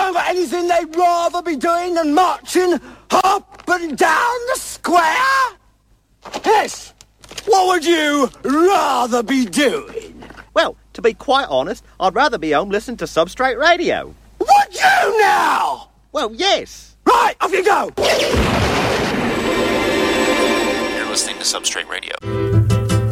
haven't got anything they'd rather be doing than marching up and down the square? Yes. What would you rather be doing? Well, to be quite honest, I'd rather be home listening to Substrate Radio. Would you now? Well, yes. Right, off you go. You're listening to Substrate Radio.